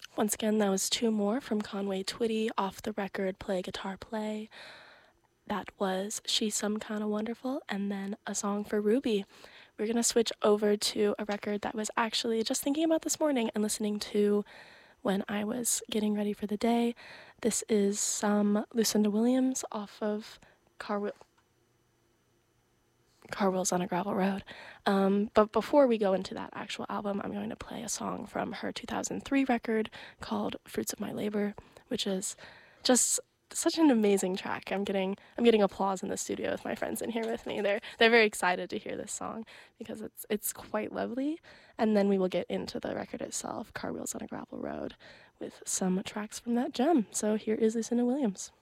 Once again, that was two more from Conway Twitty, Off the Record, Play Guitar Play. That was She's Some Kinda Wonderful, and then a song for Ruby. We're gonna switch over to a record that was actually just thinking about this morning and listening to when I was getting ready for the day. This is some Lucinda Williams off of Car Wheels on a Gravel Road. But before we go into that actual album, I'm going to play a song from her 2003 record called Fruits of My Labor, which is just such an amazing track. I'm getting applause in the studio with my friends in here with me. They're very excited to hear this song because it's quite lovely. And then we will get into the record itself, Car Wheels on a Gravel Road, with some tracks from that gem. So here is Lucinda Williams.